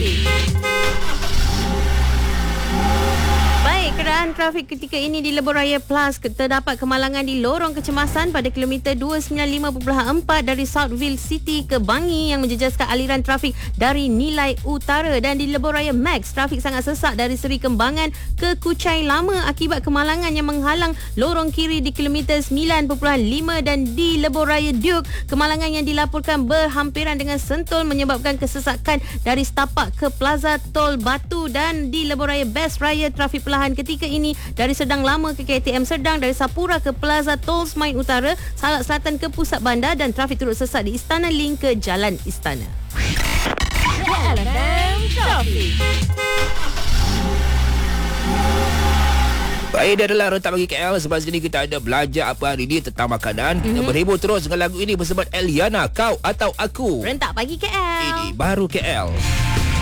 trafik. Baik, keadaan trafik ketika ini di Lebuh Raya Plus terdapat kemalangan di lorong kecemasan pada kilometer 295.4 dari Southville City ke Bangi yang menjejaskan aliran trafik dari Nilai Utara, dan di Lebuh Raya Max trafik sangat sesak dari Seri Kembangan ke Kuchai Lama akibat kemalangan yang menghalang lorong kiri di kilometer 9.5, dan di Lebuh Raya Duke kemalangan yang dilaporkan berhampiran dengan Sentul menyebabkan kesesakan dari Setapak ke Plaza Tol Batu, dan di Lebuh Raya Best Raya trafik perlahan ketika ini dari Serdang Lama ke KTM Serdang, dari Sapura ke Plaza Tol Semain Utara, Salak Selatan ke Pusat Bandar, dan trafik turut sesak di Istana Link ke Jalan Istana. Baik, dia adalah Rentak Bagi KL. Sebab sini kita ada belajar apa hari ni tentang makanan. Kita berhibur terus dengan lagu ini bersama Eliana, Kau Atau Aku. Rentak Pagi KL. Ini baru KL.